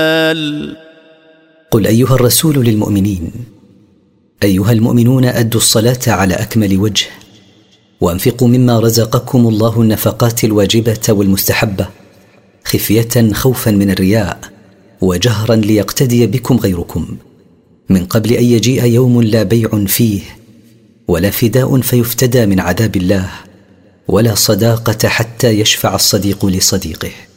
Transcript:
قل أيها الرسول للمؤمنين: أيها المؤمنون، أدوا الصلاة على أكمل وجه، وأنفقوا مما رزقكم الله النفقات الواجبة والمستحبة، خفية خوفا من الرياء، وجهرا ليقتدي بكم غيركم، من قبل أن يجيء يوم لا بيع فيه ولا فداء فيفتدى من عذاب الله، ولا صداقة حتى يشفع الصديق لصديقه.